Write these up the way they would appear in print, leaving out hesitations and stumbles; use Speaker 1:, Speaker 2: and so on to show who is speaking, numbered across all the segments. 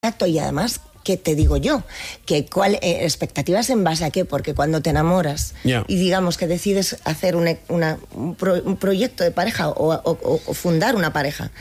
Speaker 1: Exacto, y además, ¿qué te digo yo? Que expectativas en base a qué, porque cuando te enamoras y digamos que decides hacer un proyecto de pareja o fundar una pareja,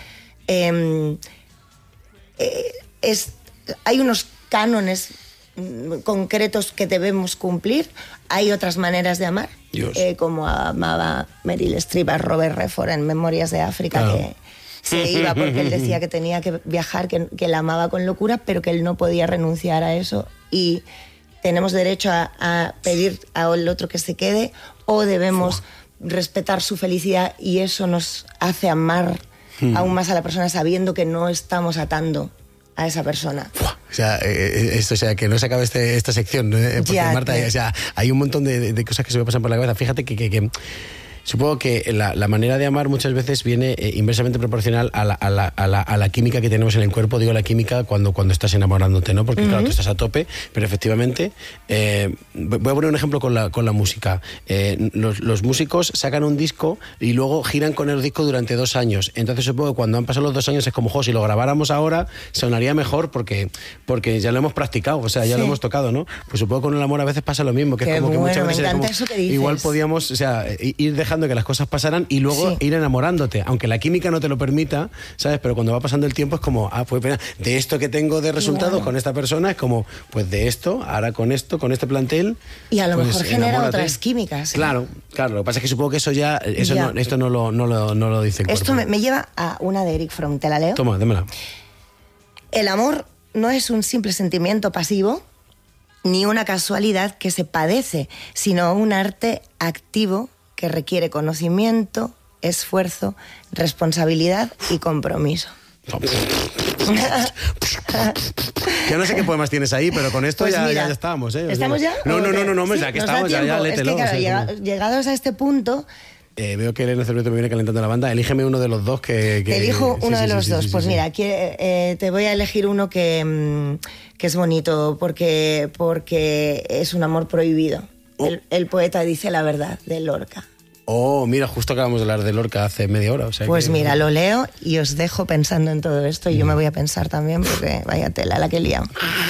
Speaker 1: hay unos cánones concretos que debemos cumplir, hay otras maneras de amar, como amaba Meryl Streep a Robert Redford en Memorias de África, que se iba porque él decía que tenía que viajar, que la amaba con locura, pero que él no podía renunciar a eso, y tenemos derecho a pedir al otro que se quede, o debemos respetar su felicidad, y eso nos hace amar aún más a la persona, sabiendo que no estamos atando a esa persona.
Speaker 2: O sea, que no se acabe esta sección, ¿no? Porque ya, Marta, o sea, hay un montón de cosas que se me pasan por la cabeza. Fíjate que supongo que la manera de amar muchas veces viene inversamente proporcional a la química que tenemos en el cuerpo. Digo la química cuando estás enamorándote, ¿no? Porque claro, tú estás a tope, pero efectivamente, voy a poner un ejemplo con la música. Los músicos sacan un disco y luego giran con el disco durante 2 años. Entonces supongo que cuando han pasado los 2 años es como, si lo grabáramos ahora sonaría mejor porque ya lo hemos practicado, o sea, ya lo hemos tocado, ¿no? Pues supongo que con el amor a veces pasa lo mismo, que es como que muchas veces
Speaker 1: me encanta eso que dices.
Speaker 2: Igual podíamos, o sea, ir dejando que las cosas pasaran y luego ir enamorándote, aunque la química no te lo permita, ¿sabes? Pero cuando va pasando el tiempo es como, pues de esto que tengo de resultados con esta persona, es como, pues de esto, ahora con esto, con este plantel.
Speaker 1: Y a lo
Speaker 2: pues
Speaker 1: mejor genera
Speaker 2: enamórate.
Speaker 1: otras químicas.
Speaker 2: Claro. Lo que pasa es que supongo que eso ya, no, esto no lo dice el cuerpo.
Speaker 1: Esto me lleva a una de Erich Fromm, ¿te la leo?
Speaker 2: Toma, démela.
Speaker 1: El amor no es un simple sentimiento pasivo, ni una casualidad que se padece, sino un arte activo que requiere conocimiento, esfuerzo, responsabilidad y compromiso.
Speaker 2: Yo no sé qué poemas tienes ahí, pero con esto pues ya estábamos, ¿eh?
Speaker 1: ¿Estamos ya?
Speaker 2: No, ya que estamos, ya léetelo.
Speaker 1: Es que claro, llegados a este punto...
Speaker 2: veo que Elena Cerveto me viene calentando la banda. Elígeme uno de los dos que
Speaker 1: Elijo uno de los dos. Pues mira, te voy a elegir uno que es bonito porque es un amor prohibido. El poeta dice la verdad, de Lorca.
Speaker 2: Oh, mira, justo acabamos de hablar de Lorca hace media hora. O sea
Speaker 1: pues mira, lo leo y os dejo pensando en todo esto, y yo me voy a pensar también, porque vaya tela la que he liado.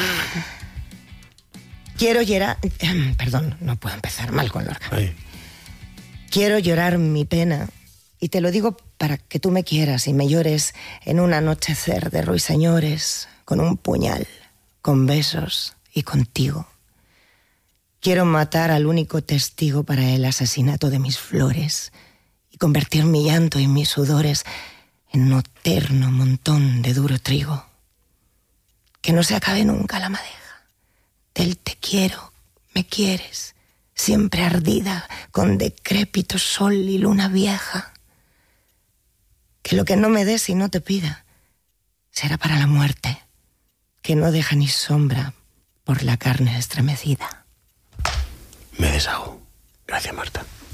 Speaker 1: Quiero llorar... Perdón, no puedo empezar mal con Lorca.
Speaker 2: Ay.
Speaker 1: Quiero llorar mi pena, y te lo digo para que tú me quieras y me llores en un anochecer de ruiseñores, con un puñal, con besos y contigo. Quiero matar al único testigo para el asesinato de mis flores y convertir mi llanto y mis sudores en un eterno montón de duro trigo. Que no se acabe nunca la madeja del te quiero, me quieres, siempre ardida con decrépito sol y luna vieja. Que lo que no me des y no te pida será para la muerte, que no deja ni sombra por la carne estremecida.
Speaker 2: Me deshago. Gracias, Marta.